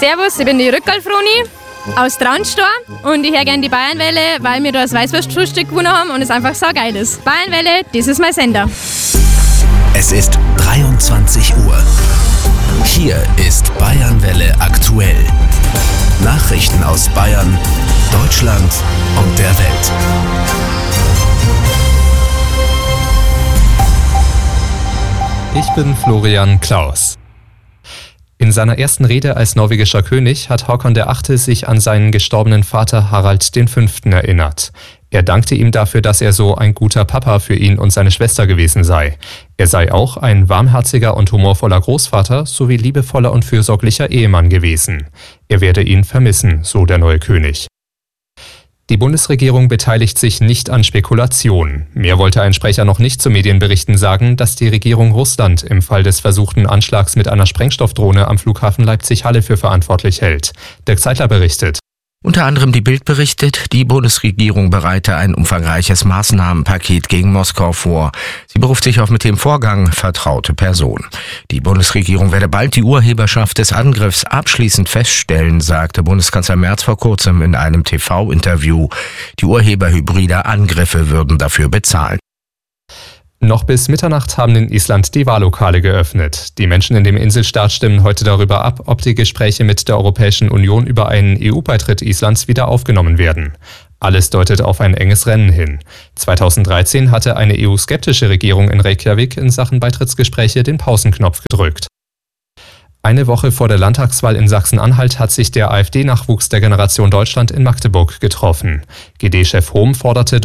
Servus, ich bin die Rückgallfroni aus Traunstein und ich höre gerne die Bayernwelle, weil wir da das Weißwurstfrühstück gewonnen haben und es einfach so geil ist. Bayernwelle, das ist mein Sender. Es ist 23 Uhr. Hier ist Bayernwelle aktuell. Nachrichten aus Bayern, Deutschland und der Welt. Ich bin Florian Klaus. In seiner ersten Rede als norwegischer König hat Håkon VIII. Sich an seinen gestorbenen Vater Harald V. erinnert. Er dankte ihm dafür, dass er so ein guter Papa für ihn und seine Schwester gewesen sei. Er sei auch ein warmherziger und humorvoller Großvater sowie liebevoller und fürsorglicher Ehemann gewesen. Er werde ihn vermissen, so der neue König. Die Bundesregierung beteiligt sich nicht an Spekulationen. Mehr wollte ein Sprecher noch nicht zu Medienberichten sagen, dass die Regierung Russland im Fall des versuchten Anschlags mit einer Sprengstoffdrohne am Flughafen Leipzig-Halle für verantwortlich hält. Dirk Zeitler berichtet. Unter anderem die Bild berichtet, die Bundesregierung bereite ein umfangreiches Maßnahmenpaket gegen Moskau vor. Sie beruft sich auf mit dem Vorgang vertraute Personen. Die Bundesregierung werde bald die Urheberschaft des Angriffs abschließend feststellen, sagte Bundeskanzler Merz vor kurzem in einem TV-Interview. Die Urheber hybrider Angriffe würden dafür bezahlen. Noch bis Mitternacht haben in Island die Wahllokale geöffnet. Die Menschen in dem Inselstaat stimmen heute darüber ab, ob die Gespräche mit der Europäischen Union über einen EU-Beitritt Islands wieder aufgenommen werden. Alles deutet auf ein enges Rennen hin. 2013 hatte eine EU-skeptische Regierung in Reykjavik in Sachen Beitrittsgespräche den Pausenknopf gedrückt. Eine Woche vor der Landtagswahl in Sachsen-Anhalt hat sich der AfD-Nachwuchs der Generation Deutschland in Magdeburg getroffen. GD-Chef Hohm forderte